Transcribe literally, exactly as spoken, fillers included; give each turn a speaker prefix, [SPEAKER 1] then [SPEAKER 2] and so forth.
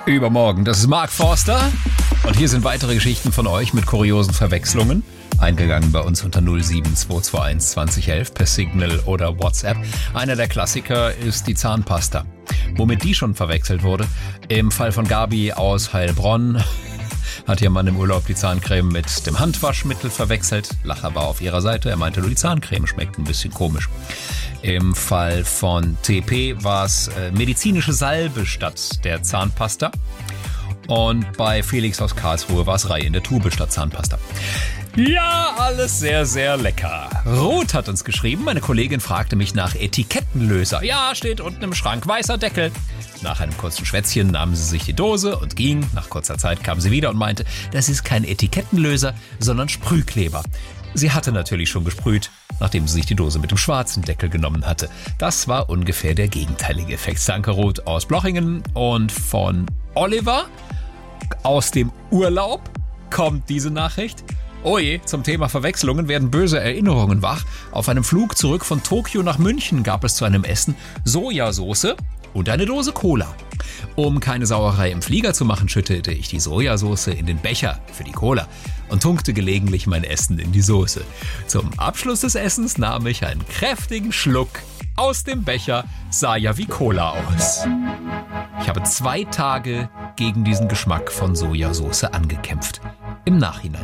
[SPEAKER 1] Übermorgen. Das ist Mark Forster. Und hier sind weitere Geschichten von euch mit kuriosen Verwechslungen. Eingegangen bei uns unter null sieben zwei zwei eins zwanzig elf per Signal oder WhatsApp. Einer der Klassiker ist die Zahnpasta. Womit die schon verwechselt wurde. Im Fall von Gabi aus Heilbronn hat ihr Mann im Urlaub die Zahncreme mit dem Handwaschmittel verwechselt. Lacher war auf ihrer Seite. Er meinte nur, die Zahncreme schmeckt ein bisschen komisch. Im Fall von T P war es äh, medizinische Salbe statt der Zahnpasta. Und bei Felix aus Karlsruhe war es Reihe in der Tube statt Zahnpasta. Ja, alles sehr, sehr lecker. Ruth hat uns geschrieben, meine Kollegin fragte mich nach Etikettenlöser. Ja, steht unten im Schrank, weißer Deckel. Nach einem kurzen Schwätzchen nahm sie sich die Dose und ging. Nach kurzer Zeit kam sie wieder und meinte, das ist kein Etikettenlöser, sondern Sprühkleber. Sie hatte natürlich schon gesprüht, nachdem sie sich die Dose mit dem schwarzen Deckel genommen hatte. Das war ungefähr der gegenteilige Effekt. Danke Ruth aus Blochingen. Und von Oliver aus dem Urlaub kommt diese Nachricht. Oje, zum Thema Verwechslungen werden böse Erinnerungen wach. Auf einem Flug zurück von Tokio nach München gab es zu einem Essen Sojasauce und eine Dose Cola. Um keine Sauerei im Flieger zu machen, schüttete ich die Sojasauce in den Becher für die Cola und tunkte gelegentlich mein Essen in die Soße. Zum Abschluss des Essens nahm ich einen kräftigen Schluck aus dem Becher, sah ja wie Cola aus. Ich habe zwei Tage gegen diesen Geschmack von Sojasauce angekämpft. Im Nachhinein.